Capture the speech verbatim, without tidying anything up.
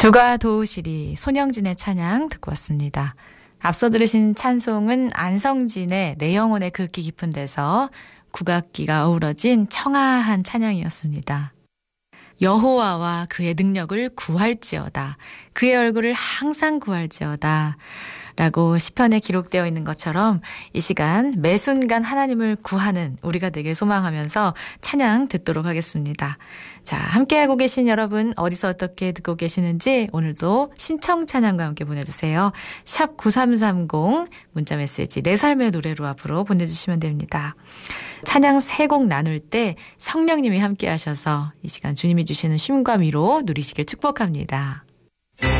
주가 도우시리 손영진의 찬양 듣고 왔습니다. 앞서 들으신 찬송은 안성진의 내 영혼의 극기 깊은 데서 국악기가 어우러진 청아한 찬양이었습니다. 여호와와 그의 능력을 구할지어다. 그의 얼굴을 항상 구할지어다. 라고 시편에 기록되어 있는 것처럼 이 시간 매 순간 하나님을 구하는 우리가 되길 소망하면서 찬양 듣도록 하겠습니다. 자, 함께하고 계신 여러분 어디서 어떻게 듣고 계시는지 오늘도 신청 찬양과 함께 보내주세요. 샵 구삼삼공 문자메시지 내 삶의 노래로 앞으로 보내주시면 됩니다. 찬양 세 곡 나눌 때 성령님이 함께 하셔서 이 시간 주님이 주시는 쉼과 위로 누리시길 축복합니다.